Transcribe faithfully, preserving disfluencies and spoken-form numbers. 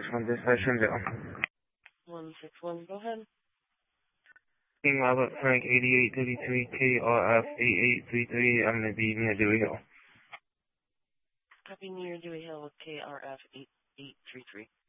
six one dispatch Trinidad. one six one, go ahead. King Robert Frank eighty-eight thirty-three K R F eighty-eight thirty-three. I'm going to be near Dewey Hill. Copy near Dewey Hill with K R F eight eight three three.